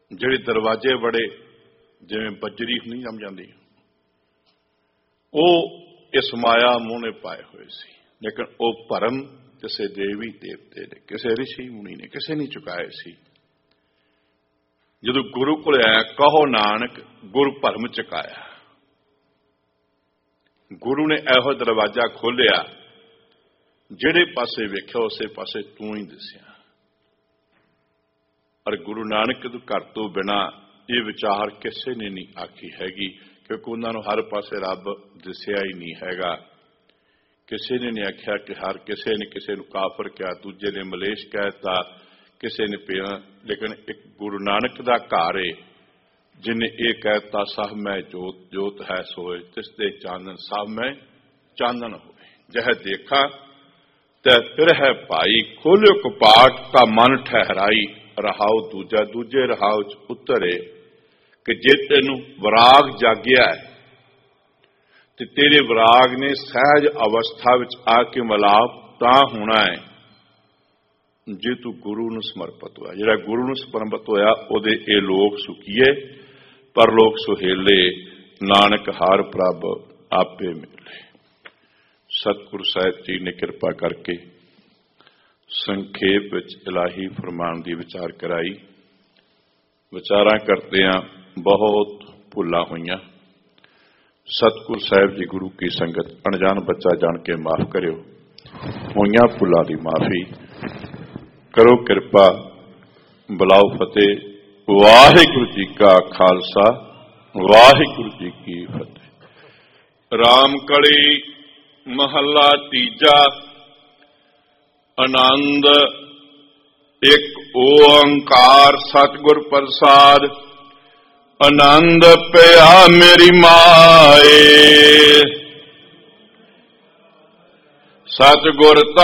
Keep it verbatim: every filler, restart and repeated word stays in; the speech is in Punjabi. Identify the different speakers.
Speaker 1: ਜਿਹੜੇ ਦਰਵਾਜ਼ੇ ਬੜੇ ਜਿਵੇਂ ਬਜਰੀ ਨਹੀਂ ਜੰਮ ਜਾਂਦੀ, ਉਹ ਇਸ ਮਾਇਆ ਮੋਹ ਨੇ ਪਾਏ ਹੋਏ ਸੀ। ਲੇਕਿਨ ਉਹ ਭਰਮ ਕਿਸੇ ਦੇਵੀ ਦੇਵਤੇ ਨੇ, ਕਿਸੇ ਰਿਸ਼ੀ ਮੁਨੀ ਨੇ ਕਿਸੇ ਨਹੀਂ ਚੁਕਾਏ ਸੀ। ਜਦੋਂ ਗੁਰੂ ਕੋਲ ਆਇਆ, ਕਹੋ ਨਾਨਕ ਗੁਰ ਭਰਮ ਚੁਕਾਇਆ। ਗੁਰੂ ਨੇ ਇਹੋ ਦਰਵਾਜ਼ਾ ਖੋਲਿਆ, ਜਿਹੜੇ ਪਾਸੇ ਵੇਖਿਆ ਉਸੇ ਪਾਸੇ ਤੂੰ ਹੀ ਦਿਸਿਆ। ਪਰ ਗੁਰੂ ਨਾਨਕ ਦੇ ਘਰ ਤੋਂ ਬਿਨਾਂ ਇਹ ਵਿਚਾਰ ਕਿਸੇ ਨੇ ਨਹੀਂ ਆਖੀ ਹੈਗੀ, ਕਿਉਂਕਿ ਉਹਨਾਂ ਨੂੰ ਹਰ ਪਾਸੇ ਰੱਬ ਦਿਸਿਆ ਹੀ ਨਹੀਂ ਹੈਗਾ। ਕਿਸੇ ਨੇ ਨਹੀਂ ਆਖਿਆ ਕਿ ਹਰ ਕਿਸੇ ਨੇ ਕਿਸੇ ਨੂੰ ਕਾਫਰ ਕਿਹਾ, ਦੂਜੇ ਨੇ ਮਲੇਸ਼ ਕਹਿਤਾ, ਕਿਸੇ ਨੇ ਪਿਆ। ਲੇਕਿਨ ਇੱਕ ਗੁਰੂ ਨਾਨਕ ਦਾ ਘਰ ਏ ਜਿਹਨੇ ਇਹ ਕਹਿਤਾ, ਸਭ ਮੈਂ ਜੋਤ ਜੋਤ ਹੈ ਸੋਏ, ਤਿਸ ਦੇ ਚਾਨਣ ਸਭ ਮੈਂ ਚਾਨਣ ਹੋਏ। ਜਹ ਦੇਖਾ ਤੈ ਫਿਰ ਹੈ ਭਾਈ, ਖੋਲਿਓ ਕਪਾਟ ਤਾਂ ਮਨ ਠਹਿਰਾਈ। ਰਹਾਉ ਦੂਜਾ ਦੂਜੇ ਰਹਾਉ ਚ ਉਤਰੇ, ਕਿ ਜੇ ਤੈਨੂੰ ਵਿਰਾਗ ਜਾਗਿਆ ਤੇ ਤੇਰੇ ਵਿਰਾਗ ਨੇ ਸਹਿਜ ਅਵਸਥਾ ਵਿੱਚ ਆ ਕੇ ਮਿਲਾਪ ਤਾਂ ਹੋਣਾ ਹੈ ਜੇ ਤੂੰ ਗੁਰੂ ਨੂੰ ਸਮਰਪਿਤ ਹੋਇਆ। ਜਿਹੜਾ ਗੁਰੂ ਨੂੰ ਸਮਰਪਿਤ ਹੋਇਆ ਉਹਦੇ ਇਹ ਲੋਕ ਸੁਖੀਏ, ਪਰਲੋਕ ਸੁਹੇਲੇ, ਨਾਨਕ ਹਾਰ ਪ੍ਰਭ ਆਪੇ ਮਿਲੇ। ਸਤਿਗੁਰ ਸਾਹਿਬ ਜੀ ਨੇ ਕਿਰਪਾ ਕਰਕੇ ਸੰਖੇਪ ਵਿੱਚ ਇਲਾਹੀ ਫਰਮਾਨ ਦੀ ਵਿਚਾਰ ਕਰਾਈ। ਵਿਚਾਰਾਂ ਕਰਦਿਆਂ ਬਹੁਤ ਭੁੱਲਾਂ ਹੋਈਆਂ। ਸਤਿਗੁਰ ਸਾਹਿਬ ਜੀ ਗੁਰੂ ਕੀ ਸੰਗਤ ਅਣਜਾਣ ਬੱਚਾ ਜਾਣ ਕੇ ਮਾਫ ਕਰਿਓ। ਹੋਈਆਂ ਭੁੱਲਾਂ ਦੀ ਮਾਫੀ ਕਰੋ ਕਿਰਪਾ। ਬੁਲਾਓ ਫਤਿਹ। ਵਾਹਿਗੁਰੂ ਜੀ ਕਾ ਖਾਲਸਾ, ਵਾਹਿਗੁਰੂ ਜੀ ਕੀ ਫਤਿਹ। ਰਾਮ ਕਲੀ ਮਹੱਲਾ ਤੀਜਾ। ਆਨੰਦ ਇੱਕ ਓੰਕਾਰ ਸਤਿਗੁਰ ਪ੍ਰਸਾਦ। ਆਨੰਦ ਪਿਆ ਮੇਰੀ ਮਾਏ, ਸਤਿਗੁਰ